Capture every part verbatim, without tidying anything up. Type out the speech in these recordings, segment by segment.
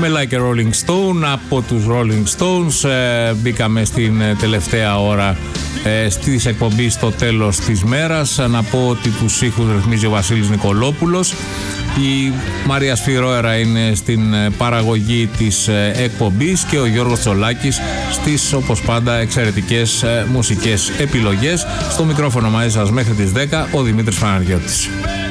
με Like a Rolling Stone από τους Rolling Stones. Ε, μπήκαμε στην τελευταία ώρα ε, στις εκπομπής στο τέλος της μέρας. Να πω ότι τους ήχους ρυθμίζει ο Βασίλης Νικολόπουλος. Η Μαρία Σφυρόερα είναι στην παραγωγή της εκπομπής και ο Γιώργος Τσολάκης στις, όπως πάντα, εξαιρετικές μουσικές επιλογές. Στο μικρόφωνο μαζί σας μέχρι τις δέκα ο Δημήτρης Παναγιώτης.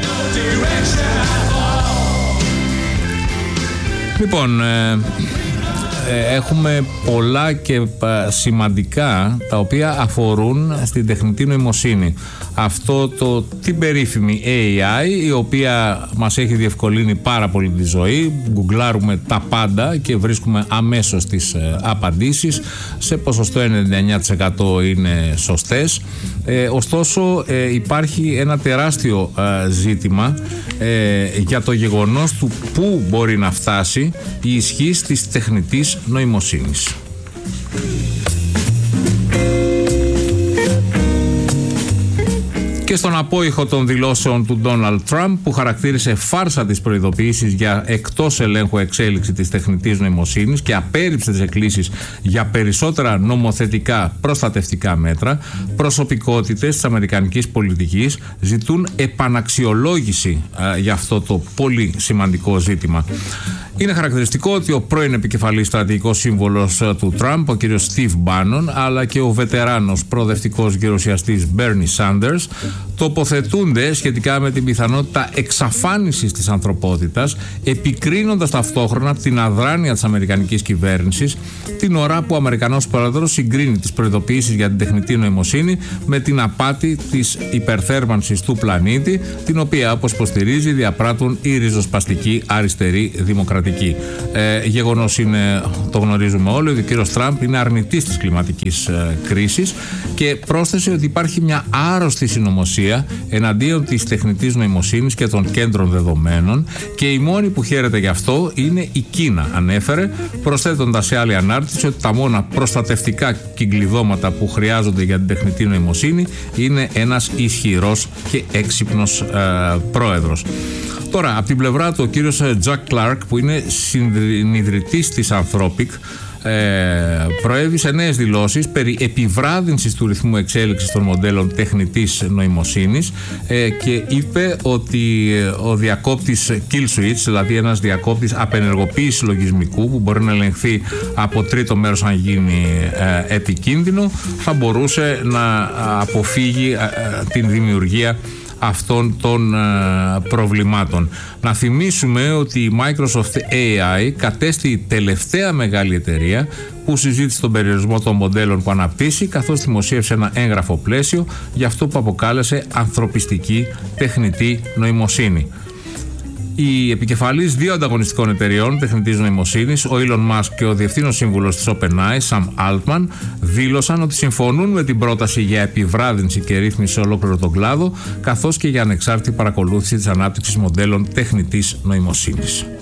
Λοιπόν, ε, ε, έχουμε πολλά και ε, σημαντικά τα οποία αφορούν στην τεχνητή νοημοσύνη. Αυτό το την περίφημη έι άι, η οποία μας έχει διευκολύνει πάρα πολύ τη ζωή. Γκουγκλάρουμε τα πάντα και βρίσκουμε αμέσως τις ε, απαντήσεις. Σε ποσοστό ενενήντα εννέα τοις εκατό είναι σωστές. Ε, ωστόσο ε, υπάρχει ένα τεράστιο ε, ζήτημα ε, για το γεγονός του πού μπορεί να φτάσει η ισχύς της τεχνητής νοημοσύνης. Και στον απόϊχο των δηλώσεων του Ντόναλντ Τραμπ, που χαρακτήρισε φάρσα τις προειδοποιήσεις για εκτός ελέγχου εξέλιξη της τεχνητής νοημοσύνης και απέρριψε τις εκκλήσεις για περισσότερα νομοθετικά προστατευτικά μέτρα, προσωπικότητες της αμερικανικής πολιτικής ζητούν επαναξιολόγηση α, για αυτό το πολύ σημαντικό ζήτημα. Είναι χαρακτηριστικό ότι ο πρώην επικεφαλής στρατηγικός σύμβολος του Τραμπ, ο κ. Στιβ Μπάνον, αλλά και ο βετεράνος προοδευτικός γερουσιαστής Μπέρνι Σάντερς τοποθετούνται σχετικά με την πιθανότητα εξαφάνισης της ανθρωπότητας, επικρίνοντας ταυτόχρονα την αδράνεια της αμερικανικής κυβέρνησης την ώρα που ο Αμερικανός πρόεδρος συγκρίνει τις προειδοποιήσεις για την τεχνητή νοημοσύνη με την απάτη της υπερθέρμανσης του πλανήτη, την οποία, όπως υποστηρίζει, διαπράττουν οι ριζοσπαστικοί αριστεροί δημοκρατικοί. Ε, γεγονός είναι, το γνωρίζουμε όλοι, ότι ο κύριος Τραμπ είναι αρνητής της κλιματικής ε, κρίσης και πρόσθεσε ότι υπάρχει μια άρρωστη συνωμοσία εναντίον της τεχνητής νοημοσύνης και των κέντρων δεδομένων και η μόνη που χαίρεται γι' αυτό είναι η Κίνα, ανέφερε, προσθέτοντας σε άλλη ανάρτηση ότι τα μόνα προστατευτικά κυκλειδώματα που χρειάζονται για την τεχνητή νοημοσύνη είναι ένας ισχυρός και έξυπνος ε, πρόεδρος. Τώρα, από την πλευρά του, ο κύριος Τζακ Κλάρκ, που είναι συνειδητής της Anthropic, Ε, προέβησε νέες δηλώσεις περί επιβράδυνσης του ρυθμού εξέλιξης των μοντέλων τεχνητής νοημοσύνης ε, και είπε ότι ο διακόπτης kill switch, δηλαδή ένας διακόπτης απενεργοποίησης λογισμικού που μπορεί να ελεγχθεί από τρίτο μέρος αν γίνει ε, επικίνδυνο, θα μπορούσε να αποφύγει ε, την δημιουργία αυτών των uh, προβλημάτων. Να θυμίσουμε ότι η Microsoft έι άι κατέστη η τελευταία μεγάλη εταιρεία που συζήτησε τον περιορισμό των μοντέλων που αναπτύσσει, καθώς δημοσίευσε ένα έγγραφο πλαίσιο για αυτό που αποκάλεσε ανθρωπιστική τεχνητή νοημοσύνη. Οι επικεφαλείς δύο ανταγωνιστικών εταιριών τεχνητής νοημοσύνης, ο Elon Musk και ο διευθύνων σύμβουλος της OpenAI, Sam Altman, δήλωσαν ότι συμφωνούν με την πρόταση για επιβράδυνση και ρύθμιση σε ολόκληρο τον κλάδο, καθώς και για ανεξάρτητη παρακολούθηση της ανάπτυξης μοντέλων τεχνητής νοημοσύνης.